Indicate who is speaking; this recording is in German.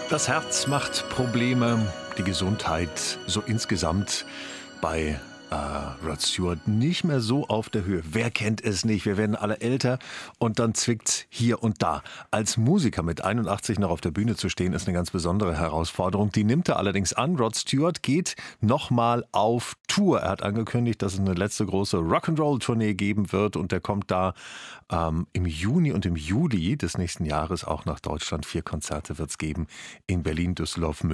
Speaker 1: Das Herz macht Probleme, die Gesundheit so insgesamt bei Rod Stewart nicht mehr so auf der Höhe. Wer kennt es nicht? Wir werden alle älter und dann zwickt's hier und da. Als Musiker mit 81 noch auf der Bühne zu stehen, ist eine ganz besondere Herausforderung. Die nimmt er allerdings an. Rod Stewart geht nochmal auf Tour. Er hat angekündigt, dass es eine letzte große Rock'n'Roll-Tournee geben wird und der kommt da im Juni und im Juli des nächsten Jahres auch nach Deutschland. 4 Konzerte wird's geben in Berlin, Düsseldorf, München.